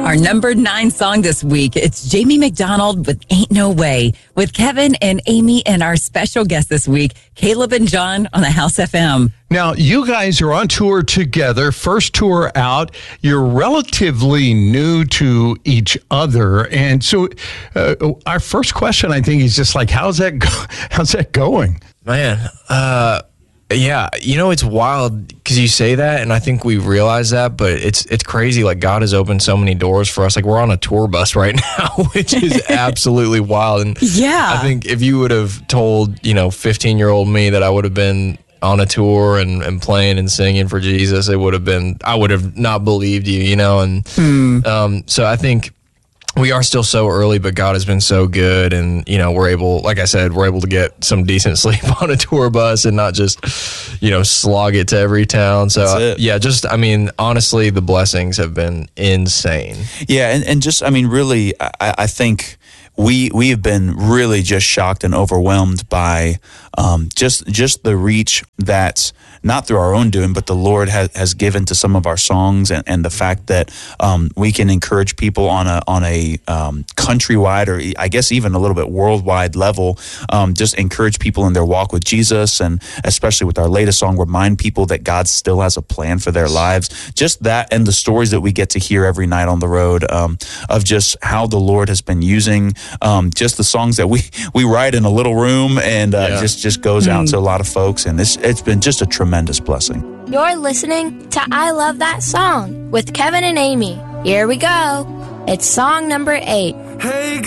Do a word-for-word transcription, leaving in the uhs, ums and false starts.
Our number nine song this week, it's Jamie McDonald with Ain't No Way, with Kevin and Amy and our special guest this week, Caleb and John on the House F M. Now, you guys are on tour together, first tour out. You're relatively new to each other. And so uh, our first question, I think, is just like, how's that, go- how's that going? Man, uh, yeah, you know, it's wild because you say that, and I think we realize that, but it's it's crazy. Like, God has opened so many doors for us. Like, we're on a tour bus right now, which is absolutely wild. And yeah, I think if you would have told, you know, fifteen-year-old me that I would have been on a tour and, and playing and singing for Jesus, it would have been, I would have not believed you, you know? And hmm. um, so I think we are still so early, but God has been so good. And, you know, we're able, like I said, we're able to get some decent sleep on a tour bus and not just, you know, slog it to every town. So, uh, yeah, just, I mean, honestly, the blessings have been insane. Yeah. And, and just, I mean, really, I, I think we we have been really just shocked and overwhelmed by um, just just the reach that, not through our own doing, but the Lord has, has given to some of our songs, and, and the fact that um, we can encourage people on a on a um, countrywide, or I guess even a little bit worldwide level, um, just encourage people in their walk with Jesus, and especially with our latest song, remind people that God still has a plan for their lives. Just that, and the stories that we get to hear every night on the road um, of just how the Lord has been using um, just the songs that we we write in a little room, and uh, Yeah. just just goes out to a lot of folks, and it's it's been just a tremendous blessing. You're listening to I Love That Song with Kevin and Amy. Here we go. It's song number eight. Hey